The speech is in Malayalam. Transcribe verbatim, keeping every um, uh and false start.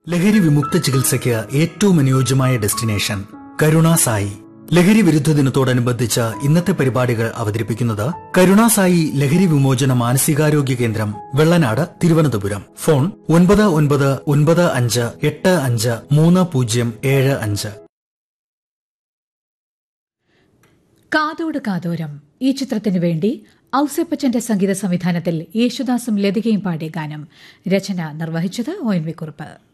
ലഹരി വിമുക്ത ചികിത്സയ്ക്ക് ഏറ്റവും അനുയോജ്യമായ ഡെസ്റ്റിനേഷൻ കരുണാസായി. ലഹരി വിരുദ്ധ ദിനത്തോടനുബന്ധിച്ച് ഇന്നത്തെ പരിപാടികൾ അവതരിപ്പിക്കുന്നത് കരുണാസായി ലഹരി വിമോചന മാനസികാരോഗ്യ കേന്ദ്രം, വെള്ളനാട്, തിരുവനന്തപുരം. ഫോൺ ഒൻപത് ഒൻപത് ഒൻപത് അഞ്ച് എട്ട് അഞ്ച് മൂന്ന് പൂജ്യം ഏഴ് അഞ്ച്. കാതോട് കാതോരം ഈ ചിത്രത്തിനു വേണ്ടി ഔസേപ്പച്ചന്റെ സംഗീത സംവിധാനത്തിൽ യേശുദാസും ലതികയും പാടിയ ഗാനം. രചന നിർവഹിച്ചത് ഒ എൻ വി കുറുപ്പ്.